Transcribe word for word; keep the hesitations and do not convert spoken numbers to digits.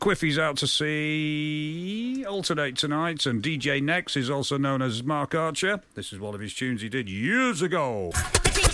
Quiffy's out to see Alternate tonight, and D J Nex is also known as Mark Archer. This is one of his tunes he did years ago. Between